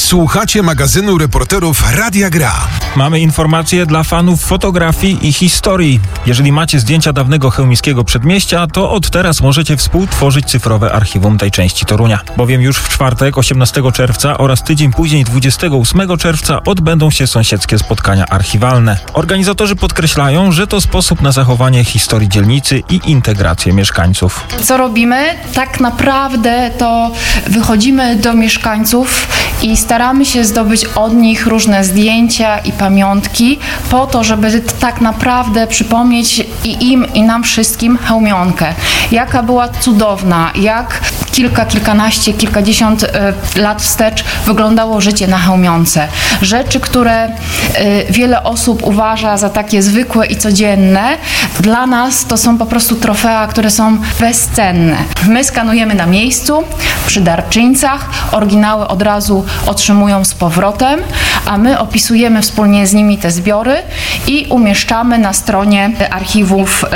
Słuchacie magazynu reporterów Radia Gra. Mamy informacje dla fanów fotografii i historii. Jeżeli macie zdjęcia dawnego chełmińskiego przedmieścia, to od teraz możecie współtworzyć cyfrowe archiwum tej części Torunia. Bowiem już w czwartek, 18 czerwca oraz tydzień później, 28 czerwca odbędą się sąsiedzkie spotkania archiwalne. Organizatorzy podkreślają, że to sposób na zachowanie historii dzielnicy i integrację mieszkańców. Co robimy? Tak naprawdę to wychodzimy do mieszkańców i staramy się zdobyć od nich różne zdjęcia i pamiątki po to, żeby tak naprawdę przypomnieć i im, i nam wszystkim Chełmionkę. Jaka była cudowna, jak kilkanaście, kilkadziesiąt lat wstecz wyglądało życie na Chełmionce. Rzeczy, które wiele osób uważa za takie zwykłe i codzienne, dla nas to są po prostu trofea, które są bezcenne. My skanujemy na miejscu, przy darczyńcach, oryginały od razu otrzymują z powrotem, a my opisujemy wspólnie z nimi te zbiory i umieszczamy na stronie archiwów